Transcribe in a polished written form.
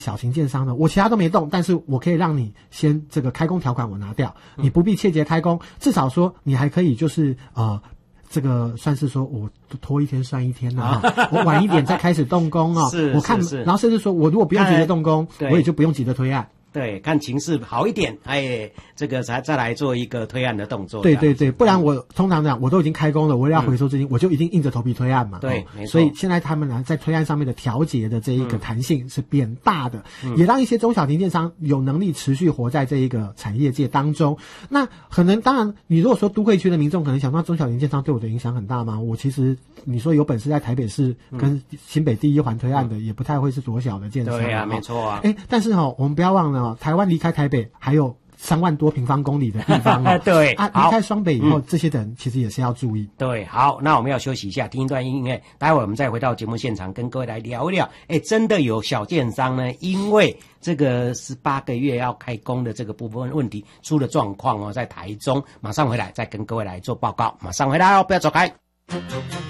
小型建商呢，我其他都没动，但是我可以让你先这个开工条款我拿掉，你不必切结开工，至少说你还可以就是这个算是说我拖一天算一天啊，我晚一点再开始动工哦。 是， 我看，然后甚至说我如果不用急着动工，我也就不用急着推案。 对，看情势好一点，这个再来做一个推案的动作。 对对对，不然我通常讲我都已经开工了，我要回收资金，我就一定硬着头皮推案嘛。 对，没错。 所以现在他们呢，在推案上面的调节的这一个弹性是变大的，也让一些中小型建商有能力持续活在这一个产业界当中。那可能当然，你如果说都会区的民众可能想到中小型建商对我的影响很大吗？我其实你说有本事在台北市跟新北第一环推案的，也不太会是多小的建商。 对啊，没错啊。 但是我们不要忘了。台湾离开台北还有3万多平方公里的地方对啊，离开双北以后，这些人其实也是要注意。 对，好，那我们要休息一下，听一段音乐，待会儿我们再回到节目现场，跟各位来聊一聊。真的有小建商呢，因为这个18个月要开工的这个部分问题出了状况在台中，马上回来再跟各位来做报告，马上回来不要走开。